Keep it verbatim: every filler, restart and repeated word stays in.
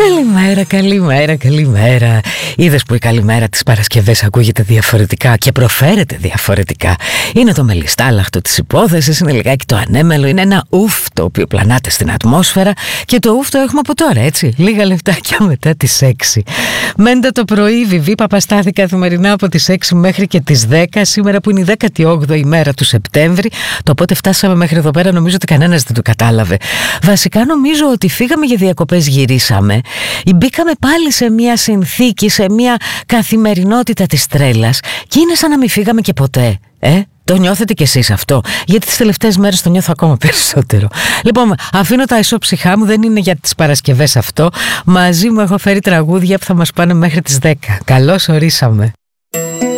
Καλημέρα, καλημέρα, καλημέρα. Είδες που η καλημέρα τις Παρασκευές ακούγεται διαφορετικά και προφέρεται διαφορετικά. Είναι το μελιστάλαχτο της υπόθεσης, είναι λιγάκι το ανέμελο, είναι ένα ουφ το οποίο πλανάται στην ατμόσφαιρα και το ουφ το έχουμε από τώρα, έτσι, λίγα λεπτάκια μετά τις έξι. Μέντα το πρωί, Βιβί Παπαστάθη καθημερινά από τις έξι μέχρι και τις δέκα, σήμερα που είναι η δέκατη όγδοη ημέρα του Σεπτέμβρη. Το πότε φτάσαμε μέχρι εδώ πέρα νομίζω ότι κανένας δεν το κατάλαβε. Βασικά νομίζω ότι φύγαμε για διακοπές, γυρίσαμε, μπήκαμε πάλι σε μια συνθήκη, σε μια καθημερινότητα της τρέλας και είναι σαν να μην φύγαμε και ποτέ. Ε, το νιώθετε κι εσείς αυτό? Γιατί τις τελευταίες μέρες το νιώθω ακόμα περισσότερο. Λοιπόν, αφήνω τα ισόψυχά μου, δεν είναι για τις Παρασκευές αυτό. Μαζί μου έχω φέρει τραγούδια που θα μας πάνε μέχρι τις δέκα. Καλώς ορίσαμε.